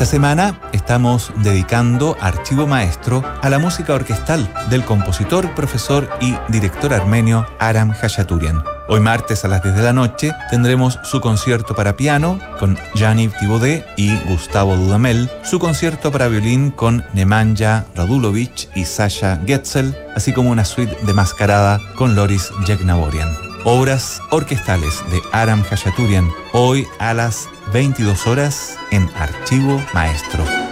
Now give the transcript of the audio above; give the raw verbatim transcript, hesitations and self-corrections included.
Esta semana estamos dedicando Archivo Maestro a la música orquestal del compositor, profesor y director armenio Aram Khachaturian. Hoy martes a las diez de la noche tendremos su concierto para piano con Yaniv Thibaudet y Gustavo Dudamel, su concierto para violín con Nemanja Radulovic y Sasha Getzel, así como una suite de mascarada con Loris Yegnaborian. Obras orquestales de Aram Khachaturian, hoy a las veintidós horas en Archivo Maestro.